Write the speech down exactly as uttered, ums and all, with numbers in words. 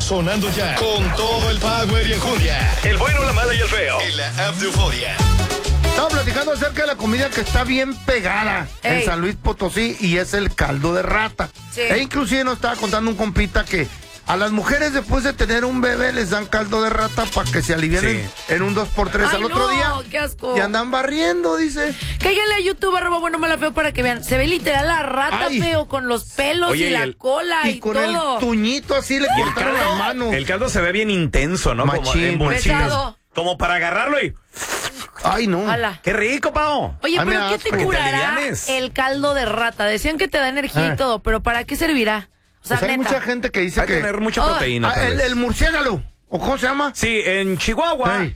sonando ya con todo el power y enjundia. El bueno, la mala y el feo. En la app de Euforia. Estaba platicando acerca de la comida que está bien pegada Ey. en San Luis Potosí y es el caldo de rata. Sí. E inclusive nos estaba contando un compita que a las mujeres después de tener un bebé les dan caldo de rata para que se alivianen sí. en un dos por tres al otro no, día. Qué asco. Y andan barriendo, dice. Cállale a YouTube, arroba bueno, mala, feo, para que vean. Se ve literal la rata, Ay. feo, con los pelos Oye, y la el, cola y, y con todo. el tuñito así le cortaron la mano. El caldo se ve bien intenso, ¿no? Machín, como, pesado. como para agarrarlo y... Ay, no. Ala. ¡Qué rico, Pao! Oye, Ay, pero ¿qué te curará te el caldo de rata? Decían que te da energía ah. y todo, pero ¿para qué servirá? O sea, pues hay mucha gente que dice Hay que... tener mucha proteína. Ah, el, el murciélago, ¿o cómo se llama? Sí, en Chihuahua... Hey.